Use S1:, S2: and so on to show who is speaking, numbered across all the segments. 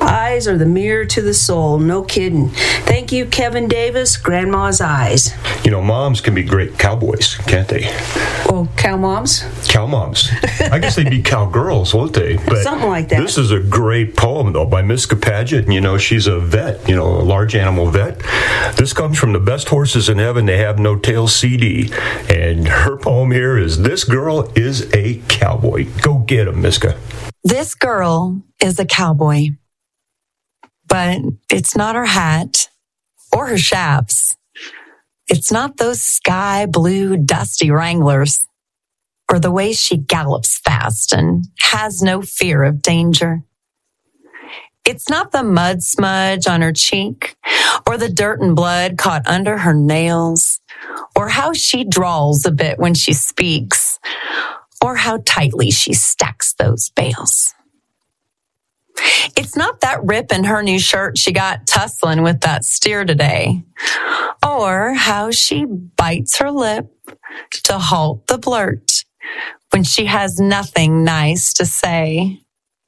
S1: Eyes are the mirror to the soul. No kidding. Thank you, Kevin Davis, Grandma's Eyes.
S2: You know, moms can be great cowboys, can't they?
S1: Oh, cow moms?
S2: Cow moms. I guess they'd be cowgirls, won't they? But
S1: something like that.
S2: This is a great poem, though, by Miska Paget. You know, she's a vet, a large animal vet. This comes from the Best Horses in Heaven, They Have No Tail CD. And her poem here is, This Girl is a Cowboy. Go get him, Miska.
S3: This girl is a cowboy. But it's not her hat or her chaps. It's not those sky blue, dusty Wranglers or the way she gallops fast and has no fear of danger. It's not the mud smudge on her cheek or the dirt and blood caught under her nails or how she drawls a bit when she speaks or how tightly she stacks those bales. It's not that rip in her new shirt she got tussling with that steer today, or how she bites her lip to halt the blurt when she has nothing nice to say.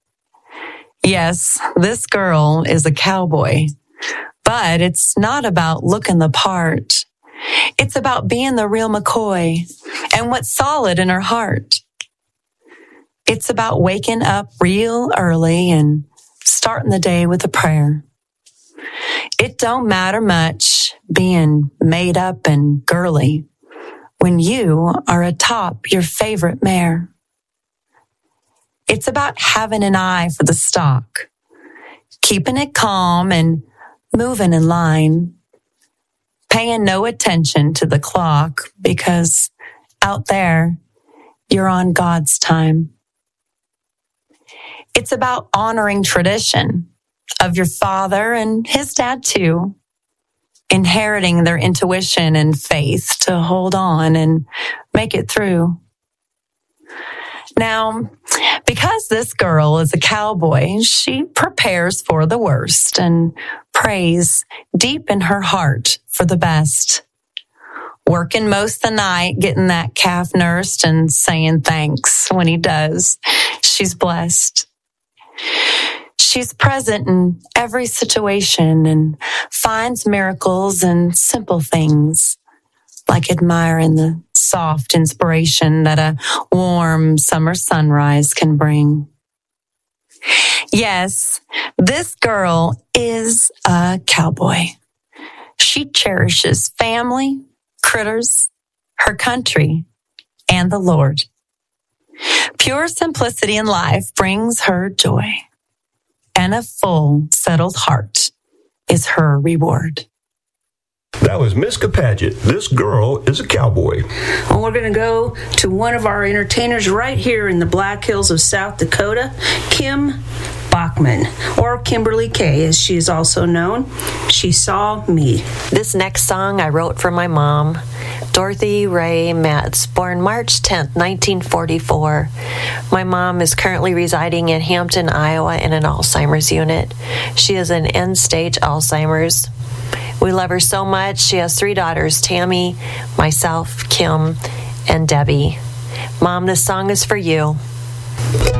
S3: Yes, this girl is a cowboy, but it's not about looking the part. It's about being the real McCoy and what's solid in her heart. It's about waking up real early and starting the day with a prayer. It don't matter much being made up and girly when you are atop your favorite mare. It's about having an eye for the stock, keeping it calm and moving in line, paying no attention to the clock because out there, you're on God's time. It's about honoring tradition of your father and his dad too, inheriting their intuition and faith to hold on and make it through. Now, because this girl is a cowboy, she prepares for the worst and prays deep in her heart for the best. Working most of the night, getting that calf nursed and saying thanks when he does. She's blessed. She's present in every situation and finds miracles in simple things, like admiring the soft inspiration that a warm summer sunrise can bring. Yes, this girl is a cowboy. She cherishes family, critters, her country, and the Lord. Pure simplicity in life brings her joy, and a full, settled heart is her reward.
S2: That was Miska Paget. This girl is a cowboy.
S1: Well, we're going to go to one of our entertainers right here in the Black Hills of South Dakota, Kim Bachman, or Kimberly Kay, as she is also known. She Saw Me.
S4: This next song I wrote for my mom, Dorothy Ray Metz, born March 10th, 1944. My mom is currently residing in Hampton, Iowa in an Alzheimer's unit. She is an end-stage Alzheimer's. We love her so much. She has 3 daughters, Tammy, myself, Kim, and Debbie. Mom, this song is for you.